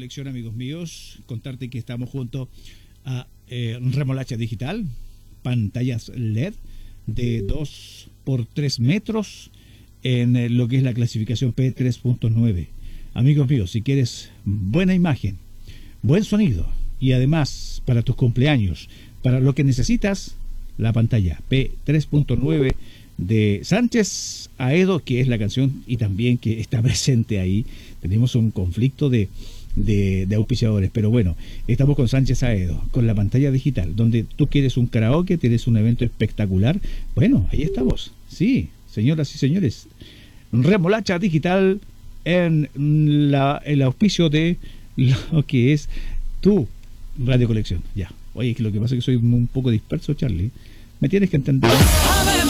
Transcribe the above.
Colección, amigos míos, contarte que estamos junto a Remolacha Digital, pantallas LED de 2 por 3 metros en lo que es la clasificación P3.9. Amigos míos, si quieres buena imagen, buen sonido y además para tus cumpleaños, para lo que necesitas, la pantalla P3.9 de Sánchez Aedo, que es la canción y también que está presente ahí. Tenemos un conflicto de auspiciadores, pero bueno, estamos con Sánchez Aedo, con la pantalla digital, donde tú quieres un karaoke, tienes un evento espectacular. Bueno, ahí estamos, sí, señoras y señores. Remolacha Digital en el auspicio de lo que es tu Radio Colección. Ya, oye, que lo que pasa es que soy un poco disperso, Charlie. Me tienes que entender.